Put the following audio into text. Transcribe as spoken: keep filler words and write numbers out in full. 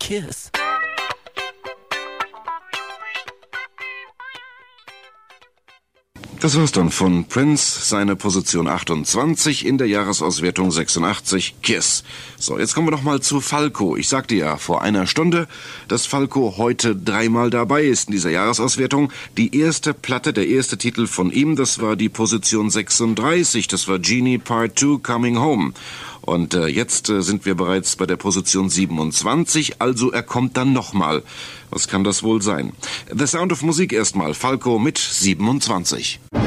Kiss. Das war's dann von Prince, seine Position achtundzwanzig in der Jahresauswertung sechsundachtzig, Kiss. So, jetzt kommen wir noch mal zu Falco. Ich sagte ja vor einer Stunde, dass Falco heute dreimal dabei ist in dieser Jahresauswertung. Die erste Platte, der erste Titel von ihm, das war die Position sechsunddreißig, das war Genie Part zwei, Coming Home. Und äh, jetzt äh, sind wir bereits bei der Position siebenundzwanzig, also er kommt dann nochmal. Was kann das wohl sein? The Sound of Music erstmal, Falco mit siebenundzwanzig.